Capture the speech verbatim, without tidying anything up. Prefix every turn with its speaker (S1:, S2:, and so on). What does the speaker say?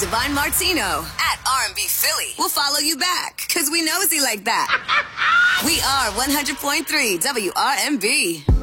S1: Divine Martino at R and B Philly. We'll follow you back, because we nosy like that. We are one hundred point three W R M B.